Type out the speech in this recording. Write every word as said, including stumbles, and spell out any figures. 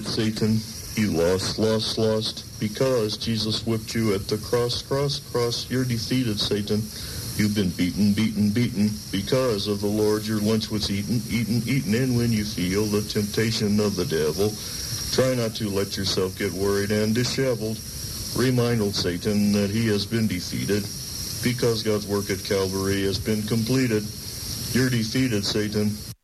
Satan. You lost, lost, lost, because Jesus whipped you at the cross, cross, cross. You're defeated, Satan. You've been beaten, beaten, beaten, because of the Lord. Your lunch was eaten, eaten, eaten, and when you feel the temptation of the devil, try not to let yourself get worried and disheveled. Remind old Satan that he has been defeated, because God's work at Calvary has been completed. You're defeated, Satan.